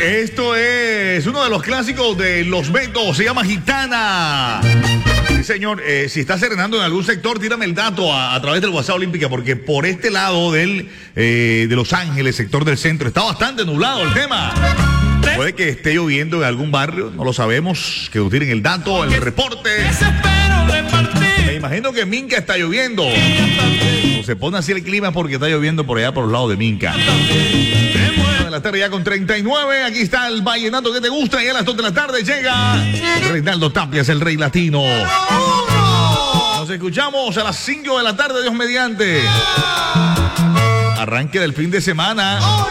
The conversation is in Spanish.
Esto es uno de los clásicos de Los Betos, se llama Gitana. Sí, señor, si estás serenando en algún sector, tírame el dato a través del WhatsApp Olímpica, porque por este lado de Los Ángeles, sector del centro, está bastante nublado el tema. Puede que esté lloviendo en algún barrio, no lo sabemos, que nos tiren el dato, el reporte. Me imagino que en Minca está lloviendo. O se pone así el clima porque está lloviendo por allá por los lados de Minca. De la tarde ya con 39, aquí está el vallenato que te gusta y a las 2 de la tarde llega Reinaldo Tapias, el rey latino. Nos escuchamos a las 5 de la tarde, Dios mediante. Arranque del fin de semana.